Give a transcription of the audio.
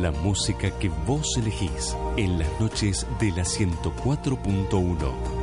La música que vos elegís en las noches de la 104.1.